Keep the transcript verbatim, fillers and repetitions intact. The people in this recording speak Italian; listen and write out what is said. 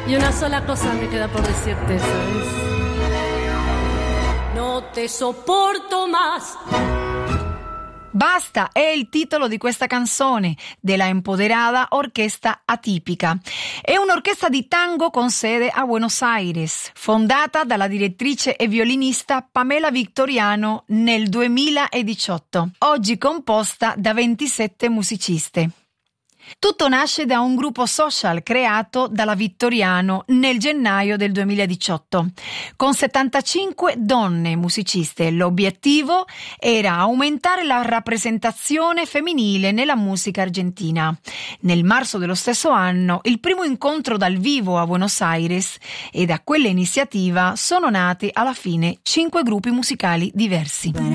Y una sola cosa me queda por decirte, ¿sabes? No te soporto más. Basta è il titolo di questa canzone della Empoderada Orquesta Atipica. È un'orchestra di tango con sede a Buenos Aires, fondata dalla direttrice e violinista Pamela Victoriano nel duemiladiciotto, oggi composta da ventisette musiciste. Tutto nasce da un gruppo social creato dalla Victoriano nel gennaio del duemiladiciotto, con settantacinque donne musiciste. L'obiettivo era aumentare la rappresentazione femminile nella musica argentina. Nel marzo dello stesso anno, il primo incontro dal vivo a Buenos Aires, e da quella iniziativa sono nati alla fine cinque gruppi musicali diversi.